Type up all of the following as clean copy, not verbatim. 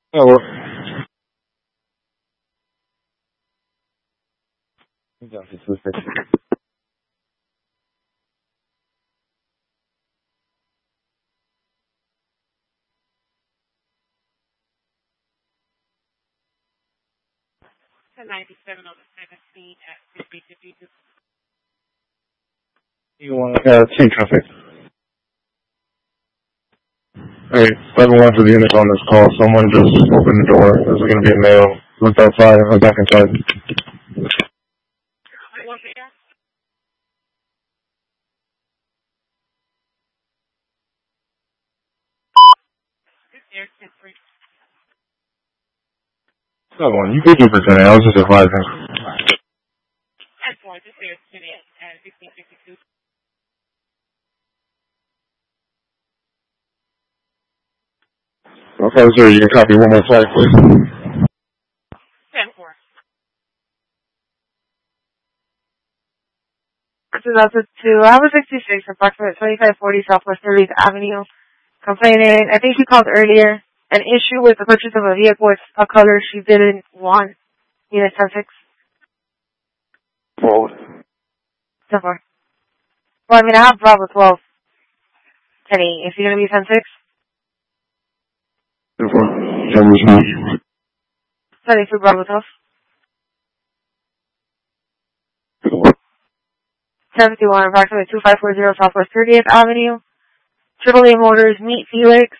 Oh, well. Yeah, it's perfect. 1097 on the 17 at 5052. You want take traffic. Hey, 7-1 for the unit on this call. Someone just opened the door. There's going to be a male. Looked outside and went back inside. What was it, yeah? This air 10-3. 7-1, you could do percent. I was just advising. That's why this air 10 at 1552. Okay, sir, you can copy one more flight, please. 10-4. 2002, I was 66, approximate 2540 Southwest 30th Avenue. Complaining, I think she called earlier, an issue with the purchase of a vehicle with a color she didn't want. Unit 10-6. Forward. 10-4. Well, I mean, I have Bravo 12. 10-8. Is he going to be 10-6? 10-4. That was me. 10-8 Bravo 12. 71, approximately 2540 Southwest 30th Avenue. AAA Motors, meet Felix.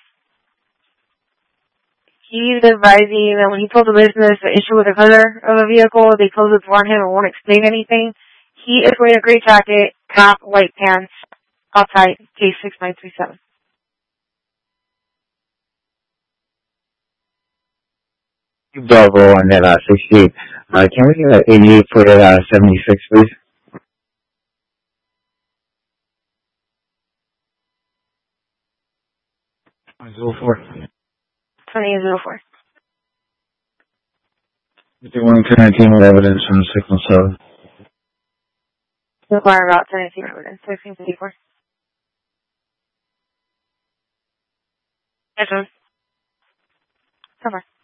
He's advising that when he told the business the issue with the color of a vehicle, they closed the door on him and won't explain anything. He is wearing a gray jacket, cap, white pants, outside, case 6937. Bravo on that 68. Can we get 88 for 76, please? 04. 2804. 51 1019 with evidence from 617. Require about 10 evidence. 1654. Yes, sir. So far.